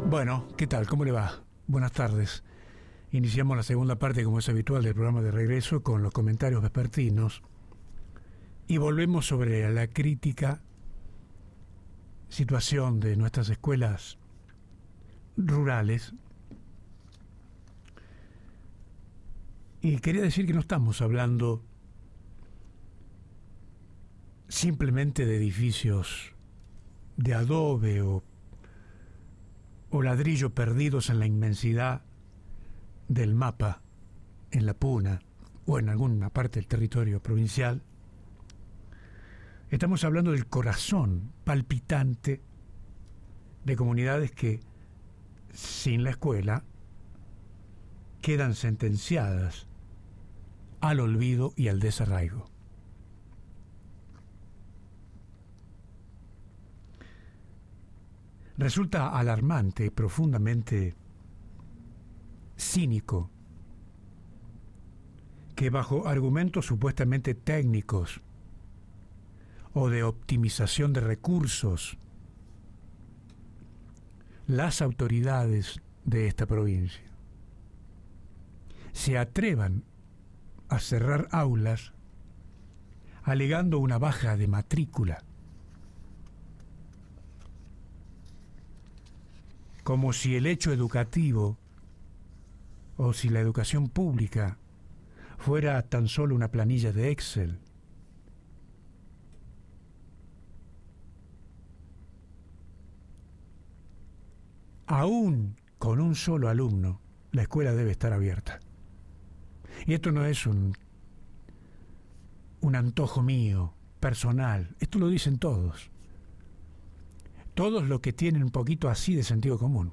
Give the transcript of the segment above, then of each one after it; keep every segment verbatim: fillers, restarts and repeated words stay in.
Bueno, ¿qué tal? ¿Cómo le va? Buenas tardes. Iniciamos la segunda parte, como es habitual, del programa de regreso con los comentarios vespertinos y volvemos sobre la crítica situación de nuestras escuelas rurales. Y quería decir que no estamos hablando simplemente de edificios de adobe o, o ladrillo perdidos en la inmensidad del mapa, en la puna o en alguna parte del territorio provincial. Estamos hablando del corazón palpitante de comunidades que, sin la escuela, quedan sentenciadas al olvido y al desarraigo. Resulta alarmante y profundamente cínico que bajo argumentos supuestamente técnicos o de optimización de recursos, las autoridades de esta provincia se atrevan a cerrar aulas alegando una baja de matrícula, como si el hecho educativo o si la educación pública fuera tan solo una planilla de Excel. Aún con un solo alumno, la escuela debe estar abierta. Y esto no es un, un antojo mío, personal. Esto lo dicen todos. Todos los que tienen un poquito así de sentido común.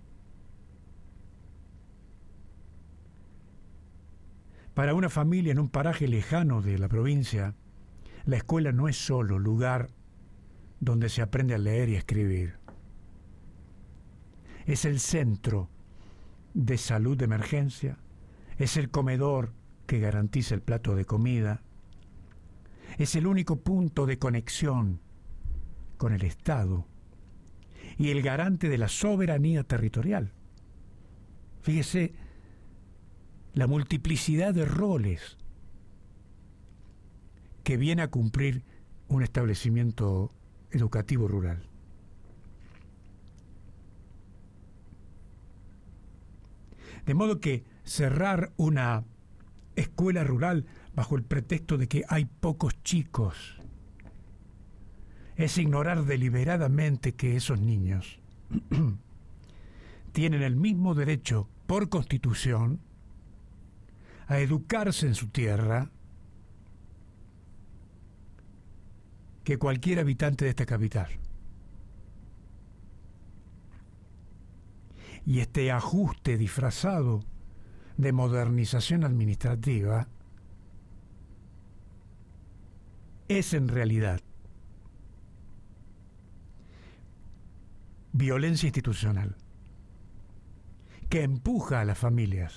Para una familia en un paraje lejano de la provincia, la escuela no es solo lugar donde se aprende a leer y a escribir. Es el centro de salud de emergencia, es el comedor que garantiza el plato de comida, es el único punto de conexión con el Estado y el garante de la soberanía territorial. Fíjese la multiplicidad de roles que viene a cumplir un establecimiento educativo rural. De modo que cerrar una escuela rural bajo el pretexto de que hay pocos chicos es ignorar deliberadamente que esos niños tienen el mismo derecho por Constitución a educarse en su tierra que cualquier habitante de esta capital. Y este ajuste disfrazado de modernización administrativa es en realidad violencia institucional que empuja a las familias